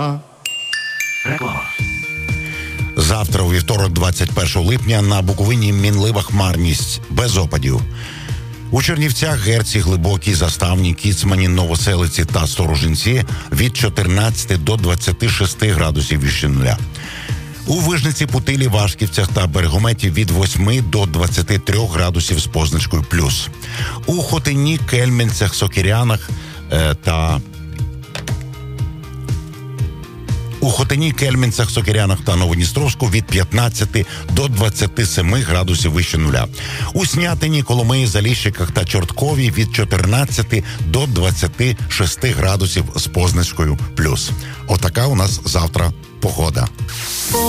Реклама. Завтра, у вівторок, 21 липня, на Буковині мінлива хмарність, без опадів. У Чернівцях, Герці, Глибокій, Заставні, Кіцмані, Новоселиці та Сторожинці від 14 до 26 градусів вище нуля. У Вижниці, Путилі, Вашківцях та Берегометі від 8 до 23 градусів з позначкою плюс. У Хотині, Кельменцях, Сокирянах та Новодністровську від 15 до 27 градусів вище нуля. У Снятині, Коломиї, Заліщиках та Чорткові від 14 до 26 градусів з позначкою плюс. Отака у нас завтра погода.